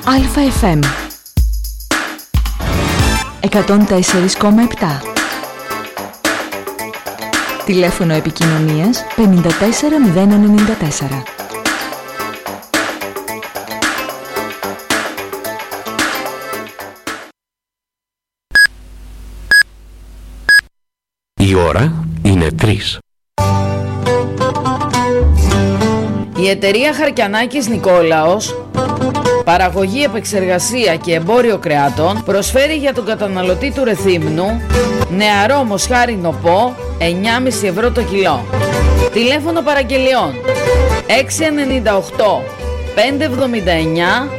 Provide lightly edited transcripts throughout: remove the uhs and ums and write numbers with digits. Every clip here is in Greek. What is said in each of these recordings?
ΑΕΦΜ 104,7. Τηλέφωνο επικοινωνίας 54094. Η ώρα είναι 3. Η εταιρεία Χαρκιανάκης Νικόλαος, παραγωγή, επεξεργασία και εμπόριο κρεάτων, προσφέρει για τον καταναλωτή του Ρεθύμνου νεαρό μοσχάρι νοπό 9,5 ευρώ το κιλό. Τηλέφωνο παραγγελιών 698 579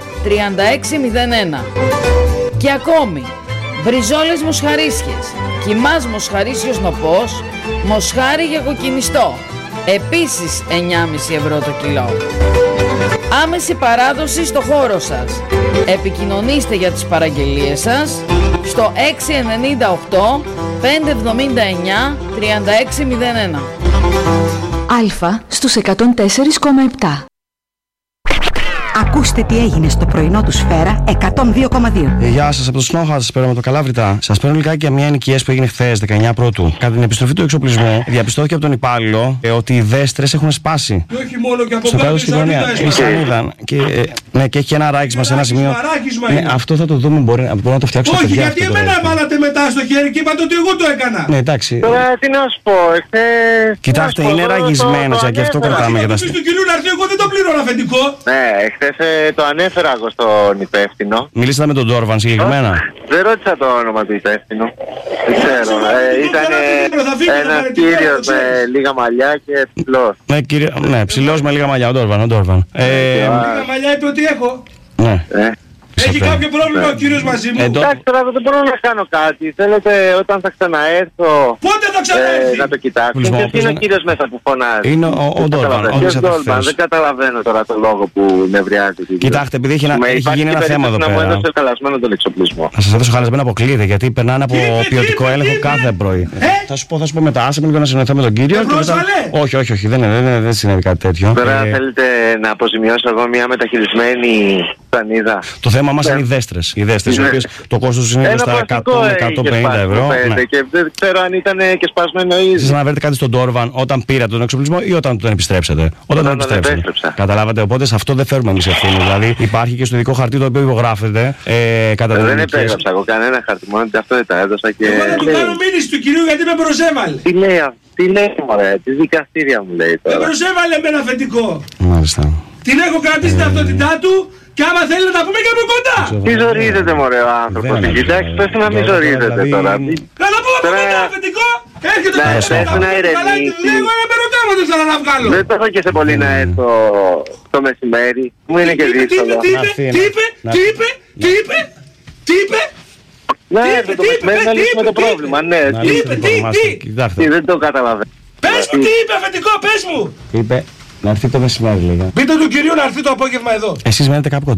3601. Και ακόμη μπριζόλες μοσχαρίσιες, κιμάς μοσχαρίσιος νοπός, μοσχάρι για κοκκινιστό, επίσης 9,5 ευρώ το κιλό. Άμεση παράδοση στο χώρο σας. Επικοινωνήστε για τις παραγγελίες σας στο 698 579 3601. Α στους 104,7. Ακούστε τι έγινε στο πρωινό του Σφαίρα 102,2. Γεια σας, από το Σνόχα σας παίρνω με το Καλάβρητα. Σας παίρνω λιγάκι για μια ενοικίαση που έγινε χθες, 19 Πρώτου. Κατά την επιστροφή του εξοπλισμού, διαπιστώθηκε από τον υπάλληλο ότι οι δέστρες έχουν σπάσει. Και όχι μόνο και από στο κάτω κάτω στην γωνία. Και έχει ένα ράγισμα σε ένα σημείο. Ναι, αυτό θα το δούμε, μπορεί να το φτιάξουμε. Όχι, γιατί εμένα βάλατε μετά στο χέρι και είπατε ότι εγώ το έκανα. Ναι, εντάξει. Τώρα τι να σου πω, Κοιτάξτε, είναι ραγισμένο, και αυτό κρατάμε για τα στοιχεία. Του κυρίου να έρθει, εγώ δεν το πλήρωνα αφεντικό. Ναι, χθες το ανέφερα εγώ στον υπεύθυνο. Μιλήσατε με τον Ντόρβαν συγκεκριμένα? Δεν ρώτησα το όνομα του υπεύθυνου. Δεν ξέρω. Ήταν ένας κύριος με λίγα μαλλιά και ψηλός. Ναι, ψηλός με λίγα μαλλιά, ο Ντόρβαν. Λίγα μαλλιά είπε ότι έχω. Ναι. Έχει κάποιο πρόβλημα ο κύριος μαζί μου? Εντάξει, τώρα δεν μπορώ να κάνω κάτι. Θέλετε όταν θα ξαναέρθω. Πότε θα ξαναέρθει? Να το κοιτάξω. Ποιος είναι ο κύριος μέσα που φωνάζει? Είναι ο Ντόρβαν. Δεν καταλαβαίνω τώρα το λόγο που νευριάζει. Κοιτάξτε, επειδή έχει γίνει ένα θέμα εδώ πέρα. Να μου έδωσε χαλασμένο τον εξοπλισμό. Να σας έδωσε χαλασμένο, αποκλείεται, γιατί περνάνε από ποιοτικό έλεγχο κάθε πρωί. Θα σου πω μετά, άσε με λίγο να συνοηθώ με τον κύριο. Όχι, δεν συνέβη κάτι τέτοιο. Τώρα θέλετε να αποζημιώσω εγώ μια μεταχειρισμένη σανίδα? Το θέμα μας είναι οι δέστρες. Οι δέστρες, οι οποίες το κόστος είναι στα 100-150 ευρώ. Και δεν ξέρω αν ήταν και σπασμένο ήδη. Εσείς αναφέρετε κάτι στον Ντόρβαν όταν πήρατε τον εξοπλισμό ή όταν τον επιστρέψατε? Όταν τον επιστρέψατε. Καταλάβατε, οπότε σε αυτό δεν φέρουμε εμείς ευθύνη. Δηλαδή υπάρχει και στο ειδικό χαρτί το οποίο υπογράφεται. Δεν επέγραψα εγώ κανένα χαρτί, μόνο ότι αυτό δεν τα έδωσα και. Εγώ θα του κάνω μήνυση του κυρίου γιατί με προσέβαλε. Τι λέει μωρέ, τη δικαστήρια μου λέει τώρα. Με προσέβαλε με ένα αφεντικό. Μάλιστα. Την έχω κρατήσει την ταυτότητά του και άμα θέλει να τα πούμε και από κοντά. Τι ζορίζεται μωρέ ο άνθρωπος? Κοιτάξτε, πες να μην ζορίζεται τώρα. Να τα πούμε από κοντά αφεντικό. Έρχεται το πες να ηρεμήσει. Εγώ να με ρωτάω δεν θέλω να βγάλω. Δεν το έχω και σε πολύ να έρθω το μεσημέρι. Μου είναι και δύσκολο. Τι είπε? Να έρθω το μεσημέρι να λύσουμε το πρόβλημα. Ναι, τι δεν το καταλαβαίνω. Πες μου τι είπε αφεντικό, πες μου. Είπε να έρθει το μεσημέρι, λέγα. Πείτε του κυρίου να έρθει το απόγευμα εδώ. Εσείς μένετε κάπου